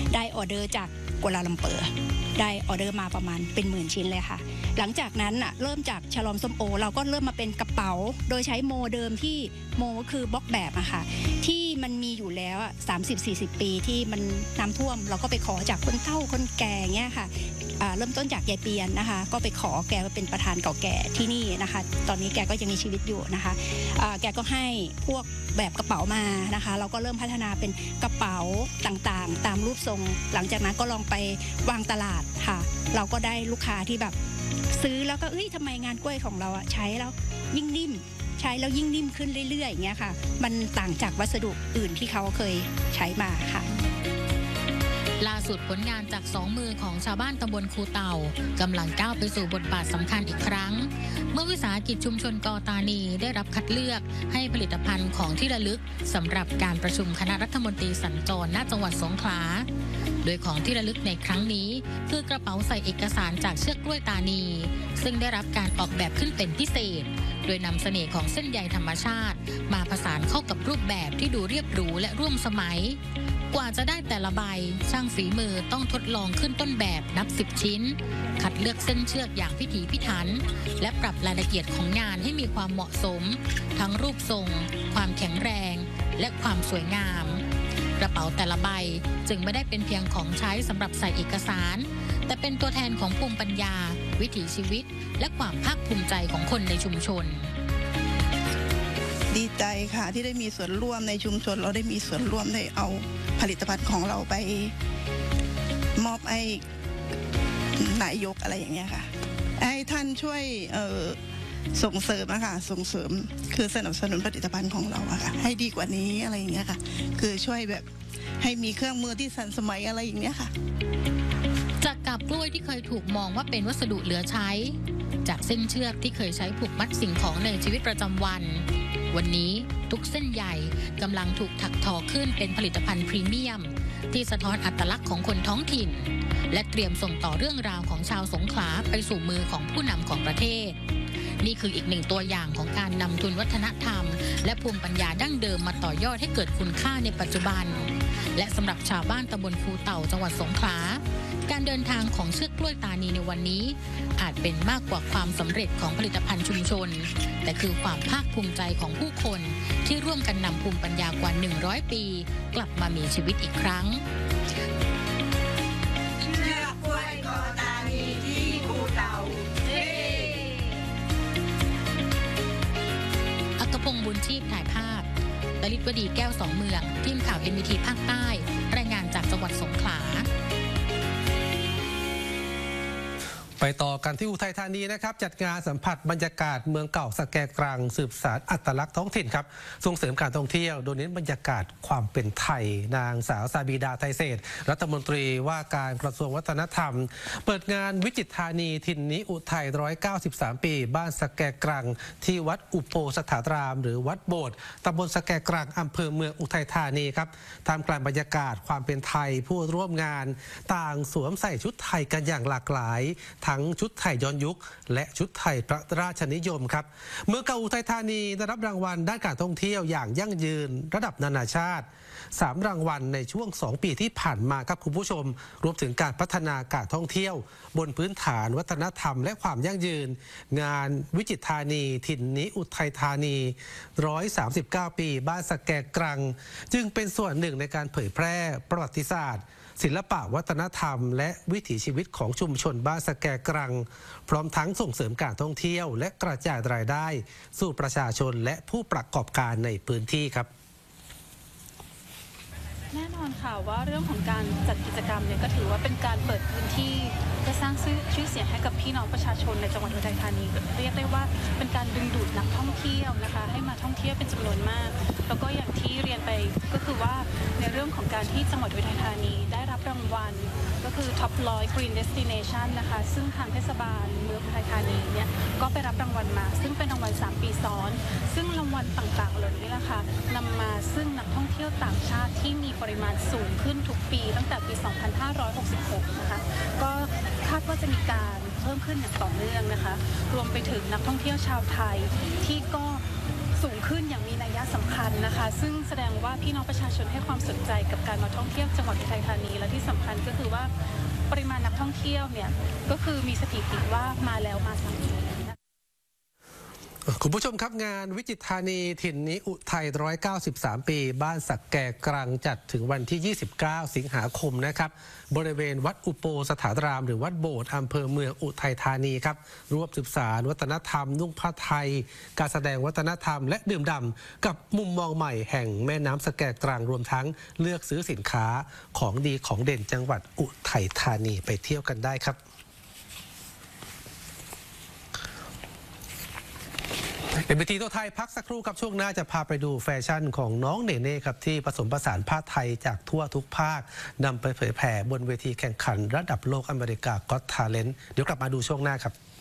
ได้ออเดอร์จากกัวลาลัมเปอร์ได้ออเดอร์มาประมาณเป็น10,000 ชิ้นเลยค่ะหลังจากนั้นเริ่มจากฉลอมส้มโอเราก็เริ่มมาเป็นกระเป๋าโดยใช้โมเดิมที่โมคือบล็อกแบบอะค่ะที่มันมีอยู่แล้ว30-40 ปีที่มันน้ำท่วมเราก็ไปขอจากคนเฒ่าคนแก่เงี้ยค่ะเริ่มต้นจากยายเปียนนะคะก็ไปขอแกมาเป็นประธานเก่าแก่ที่นี่นะคะตอนนี้แกก็ยังมีชีวิตอยู่นะคะแกก็ให้พวกแบบกระเป๋ามานะคะเราก็เริ่มพัฒนาเป็นกระเป๋าต่างๆตามรูปทรงหลังจากนั้นก็ลองไปวางตลาดค่ะเราก็ได้ลูกค้าที่แบบซื้อแล้วก็ทำไมงานกล้วยของเราใช้แล้วยิ่งนิ่มใช้แล้วยิ่งนิ่มขึ้นเรื่อยๆอย่างเงี้ยค่ะมันต่างจากวัสดุอื่นที่เขาเคยใช้มาค่ะล่าสุดผลงานจาก2 มือของชาวบ้านตำบลคูเต่ากำลังก้าวไปสู่บทบาทสำคัญอีกครั้งเมื่อวิสาหกิจชุมชนกอตานีได้รับคัดเลือกให้ผลิตภัณฑ์ของที่ระลึกสำหรับการประชุมคณะรัฐมนตรีสัญจรณจังหวัดสงขลาโดยของที่ระลึกในครั้งนี้คือกระเป๋าใส่เอกสารจากเชือกกล้วยตานีซึ่งได้รับการออกแบบขึ้นเป็นพิเศษโดยนำเสน่ห์ของเส้นใยธรรมชาติมาผสานเข้ากับรูปแบบที่ดูเรียบหรูและร่วมสมัยกว่าจะได้แต่ละใบช่างฝีมือต้องทดลองขึ้นต้นแบบนับ10 ชิ้นคัดเลือกเส้นเชือกอย่างพิถีพิถันและปรับรายละเอียดของงานให้มีความเหมาะสมทั้งรูปทรงความแข็งแรงและความสวยงามกระเป๋าแต่ละใบจึงไม่ได้เป็นเพียงของใช้สำหรับใส่เอกสารแต่เป็นตัวแทนของภูมิปัญญาวิถีชีวิตและความภาคภูมิใจของคนในชุมชนดีใจค่ะที่ได้มีส่วนร่วมในชุมชนเราได้มีส่วนร่วมได้เอาผลิตภัณฑ์ของเราไปมอบให้นายกอะไรอย่างเงี้ยค่ะให้ท่านช่วยส่งเสริมนะคะส่งเสริมคือสนับสนุนผลิตภัณฑ์ของเราอะค่ะให้ดีกว่านี้อะไรอย่างเงี้ยค่ะคือช่วยแบบให้มีเครื่องมือที่ทันสมัยอะไรอย่างเงี้ยค่ะจากกาบกล้วยที่เคยถูกมองว่าเป็นวัสดุเหลือใช้จากเส้นเชือกที่เคยใช้ผูกมัดสิ่งของในชีวิตประจำวันวันนี้ทุกเส้นใยกำลังถูกถักทอขึ้นเป็นผลิตภัณฑ์พรีเมียมที่สะท้อนอัตลักษณ์ของคนท้องถิ่นและเตรียมส่งต่อเรื่องราวของชาวสงขลาไปสู่มือของผู้นำของประเทศนี่คืออีกหนึ่งตัวอย่างของการนำทุนวัฒนธรรมและภูมิปัญญาดั้งเดิมมาต่อยอดให้เกิดคุณค่าในปัจจุบันและสำหรับชาวบ้านตำบลคูเต่าจังหวัดสงขลาการเดินทางของเชือกกล้วยตานีในวันนี้อาจเป็นมากกว่าความสำเร็จของผลิตภัณฑ์ชุมชนแต่คือความภาคภูมิใจของผู้คนที่ร่วมกันนำภูมิปัญญากว่า100 ปีกลับมามีชีวิตอีกครั้งเชือกกล้วยกอตานีที่คูเต่าอักพงษ์บุญชีพถ่ายภาพดลิตวดีแก้ว2 เมืองทีมข่าว NVT ภาคใต้รายงานจากจังหวัดสงขลาไปต่อกันที่อุทัยธานีนะครับจัดงานสัมผัสบรรยากาศเมืองเก่าสแกกรังสืบสานอัตลักษณ์ท้องถิ่นครับส่งเสริมการท่องเที่ยวโดยเน้นบรรยากาศความเป็นไทยนางสาวซาบีดาไทยเศษรัฐมนตรีว่าการกระทรวงวัฒนธรรมเปิดงานวิจิตรธานีถิ่นนี้อุทัย193 ปีบ้านสแกกรังที่วัดอุโปสถารามหรือวัดโบสถ์ตำบลสแกกรังอำเภอเมืองอุทัยธานีครับท่ามกลางบรรยากาศความเป็นไทยผู้ร่วมงานต่างสวมใส่ชุดไทยกันอย่างหลากหลายทั้งชุดไทยย้อนยุคและชุดไทยพระราชนิยมครับเมืองเก่าอุทัยธานีได้รับรางวัลด้านการท่องเที่ยวอย่างยั่งยืนระดับนานาชาติ3 รางวัลในช่วง2 ปีที่ผ่านมาครับคุณผู้ชมรวมถึงการพัฒนาการท่องเที่ยวบนพื้นฐานวัฒนธรรมและความยั่งยืนงานวิจิตรธานีถิ่นนี้อุทัยธานี139 ปีบ้านสแกกรังจึงเป็นส่วนหนึ่งในการเผยแพร่ประวัติศาสตร์ศิลปะวัฒนธรรมและวิถีชีวิตของชุมชนบ้านสแกกรังพร้อมทั้งส่งเสริมการท่องเที่ยวและกระจายรายได้สู่ประชาชนและผู้ประกอบการในพื้นที่ครับแน่นอนค่ะว่าเรื่องของการจัดกิจกรรมเนี่ยก็ถือว่าเป็นการเปิดพื้นที่เพื่อสร้างชื่อเสียงให้กับพี่น้องประชาชนในจังหวัดอุทัยธานีเรียกได้ว่าเป็นการดึงดูดนักท่องเที่ยวนะคะให้มาท่องเที่ยวเป็นจำนวนมากแล้วก็อย่างที่เรียนไปก็คือว่าในเรื่องของการที่จังหวัดอุทัยธานีได้รับรางวัลก็คือ Top 100 Green Destination นะคะซึ่งทางเทศบาลเมืองอุทัยธานีเนี่ยก็ไปรับรางวัลมาซึ่งเป็นรางวัล3 ปีซ้อนซึ่งรางวัลต่างๆเหล่านี้แหละค่ะนำมาซึ่งนักท่องเที่ยวต่างชาติที่มีปริมาณสูงขึ้นทุกปีตั้งแต่ปี 2566 นะคะก็คาดว่าจะมีการเพิ่มขึ้นอย่างต่อเนื่องนะคะรวมไปถึงนักท่องเที่ยวชาวไทยที่ก็สูงขึ้นอย่างมีนัยสำคัญนะคะซึ่งแสดงว่าพี่น้องประชาชนให้ความสนใจกับการมาท่องเที่ยวจังหวัดอุทัยธานีและที่สำคัญก็คือว่าปริมาณนักท่องเที่ยวเนี่ยก็คือมีสถิติว่ามาแล้วมาซ้ำอีกคุณผู้ชมครับงานวิจิตรธานีถิ่นนี้อุทัย193 ปีบ้านสักแก่กรังจัดถึงวันที่ 29 สิงหาคมนะครับบริเวณวัดอุโปสถารามหรือวัดโบสถ์อำเภอเมืองอุทัยธานีครับรวบสืบสานวัฒนธรรมนุ่งผ้าไทยการแสดงวัฒนธรรมและดื่มด่ำกับมุมมองใหม่แห่งแม่น้ำสักแก่กรังรวมทั้งเลือกซื้อสินค้าของดีของเด่นจังหวัดอุทัยธานีไปเที่ยวกันได้ครับเป็นพิธีทั่วไทยพักสักครู่กับช่วงหน้าจะพาไปดูแฟชั่นของน้องเนเน่ครับที่ผสมผสานผ้าไทยจากทั่วทุกภาคนำไปเผยแผ่บนเวทีแข่งขันระดับโลกอเมริกาก็อตทาเลนต์เดี๋ยวกลับมาดูช่วงหน้าครับ